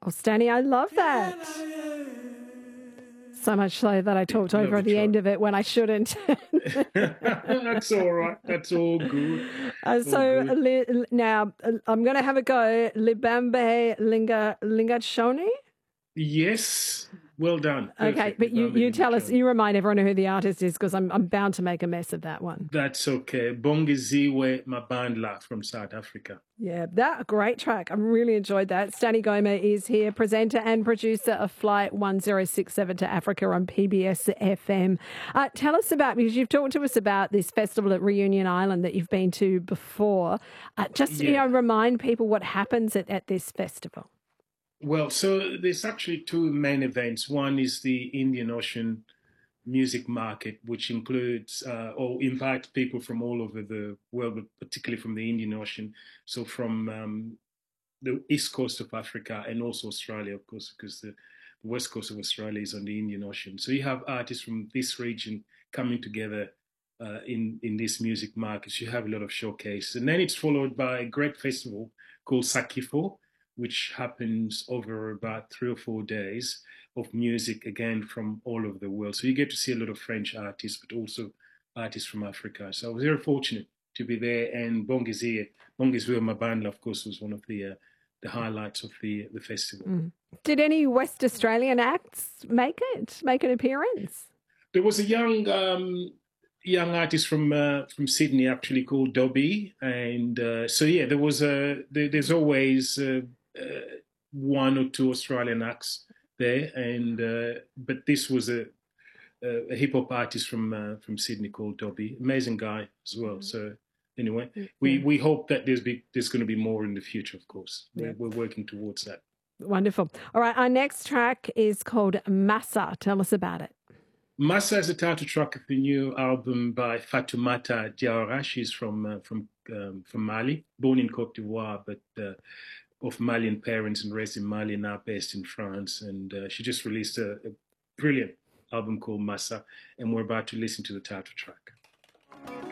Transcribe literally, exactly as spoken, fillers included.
Oh, Stanny, I love that. So much so that I talked over at the end of it when I shouldn't. That's all right. That's all good. Uh, so all good. li, now uh, I'm going to have a go. Libambe Linga Lingachoni? Yes. Well done. Okay, Perfect. but you, you tell us, Lingachoni. you remind everyone who the artist is because I'm, I'm bound to make a mess of that one. That's okay. Bongeziwe Mabandla from South Africa. Yeah, that a great track. I really enjoyed that. Stanny Goma is here, presenter and producer of Flight one zero six seven to Africa on P B S F M. Uh, tell us about, because you've talked to us about this festival at Reunion Island that you've been to before. Uh, just, yeah. you know, remind people what happens at, at this festival. Well, so there's actually two main events. One is the Indian Ocean music market, which includes uh, or invites people from all over the world, but particularly from the Indian Ocean. So from um, the east coast of Africa and also Australia, of course, because the, the west coast of Australia is on the Indian Ocean. So you have artists from this region coming together uh, in, in this music market. So you have a lot of showcases. And then it's followed by a great festival called Sakifo, which happens over about three or four days of music, again, from all over the world. So you get to see a lot of French artists, but also artists from Africa. So I was very fortunate to be there. And Bongeziwe, Bongeziwe Mabandla, of course, was one of the uh, the highlights of the the festival. Mm. Did any West Australian acts make it, make an appearance? There was a young um, young artist from uh, from Sydney actually called Dobby, and uh, so yeah, there was a there, there's always uh, uh, one or two Australian acts there, and uh, but this was a a hip hop artist from uh, from Sydney called Dobby, amazing guy as well. Mm. So anyway, we, we hope that there's be there's going to be more in the future. Of course, we're, we're working towards that. Wonderful. All right, our next track is called Massa. Tell us about it. Massa is the title track of the new album by Fatoumata Diawara. She's from uh, from um, from Mali, born in Cote d'Ivoire, but uh, of Malian parents and raised in Mali, now based in France. And uh, she just released a, a brilliant album called Massa, and we're about to listen to the title track.